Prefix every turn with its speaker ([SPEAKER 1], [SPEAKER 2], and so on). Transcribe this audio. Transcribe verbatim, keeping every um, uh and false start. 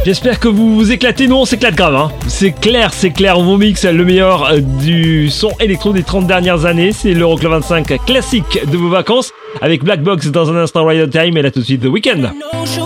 [SPEAKER 1] J'espère que vous vous éclatez, nous on s'éclate grave, hein. C'est clair, c'est clair, on vous mixe le meilleur du son électro des trente dernières années. C'est l'Euroclub vingt-cinq classique de vos vacances avec Black Box dans un instant Riot Time et là tout de suite The Weeknd.